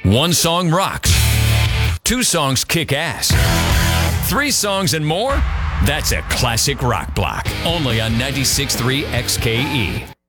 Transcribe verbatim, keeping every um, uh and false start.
One song rocks. Two songs kick ass. Three songs and more? That's a classic rock block. Only on ninety-six point three X K E.